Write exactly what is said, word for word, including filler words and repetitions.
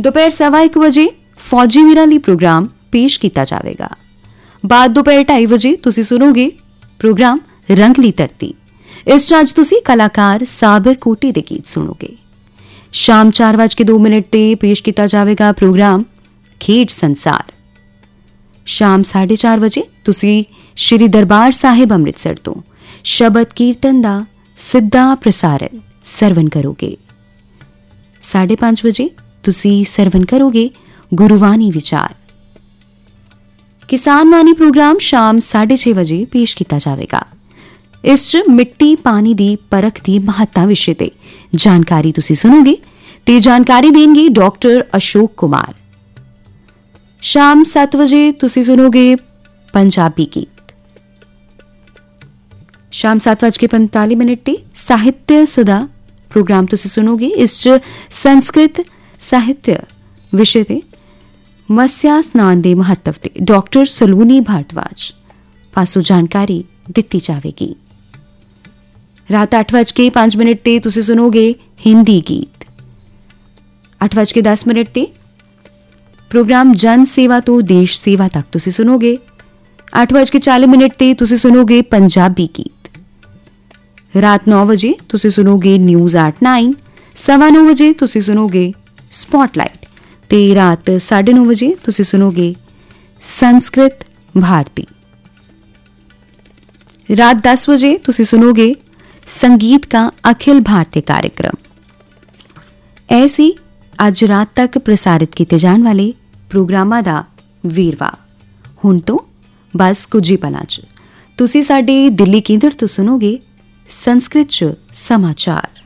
दोपहर सवा एक बजे फौजी वीरां ਲਈ प्रोग्राम पेश किया जाएगा। बाद दोपहर ढाई बजे तुसी सुनोगे प्रोग्राम रंगली धरती। इस च अज तुसी कलाकार साबिर कोटी दे गीत सुनोगे। शाम चार बज के दो मिनट ते पेश किया जाएगा प्रोग्राम खेड संसार। शाम साढ़े चार बजे तुसी श्री दरबार साहिब अमृतसर तो शबद कीर्तन दा सिद्धा प्रसारण सरवण करोगे। साढ़े पांच बजे तुसी सरवण करोगे गुरुवाणी विचार। किसान वाणी प्रोग्राम शाम साढ़े छे बजे पेश किया जाएगा। इस च मिट्टी पानी दी परख दी महत्ता विषय ते जानकारी तुसी सुनोगे ते जानकारी देंगे डॉक्टर अशोक कुमार। शाम सात बजे तुसी सुनोगे पंजाबी गीत। शाम सात बज के पैंताली मिनट ते साहित्य सुधा प्रोग्राम तुसी सुनोगे। इस च संस्कृत साहित्य विषय ते मत्स्या स्नान दे महत्व ते डॉक्टर सलोनी भारद्वाज पासों जानकारी दिती जाएगी। रात आठ बज के पांच मिनट ते तुसी सुनोगे हिंदी गीत। आठ बज के दस मिनट ते प्रोग्राम जन सेवा तो देश सेवा तक तुसी सुनोगे। आठ बज के चालीस मिनट ते तुसी सुनोगे पंजाबी गीत। रात नौ बजे तुसी सुनोगे न्यूज आठ नाइन। सवा नौ बजे तुसी सुनोगे स्पॉटलाइट ते रात साढ़े नौ बजे तुसी सुनोगे संस्कृत भारती। रात दस बजे तुसी सुनोगे संगीत का अखिल भारतीय कार्यक्रम। ऐसी अज रात तक प्रसारित किए जाने वाले प्रोग्रामां दा वीरवा। हुण तो बस कुछ ही पलां च तुसी साडे दिल्ली केंद्र तो सुनोगे संस्कृत च समाचार।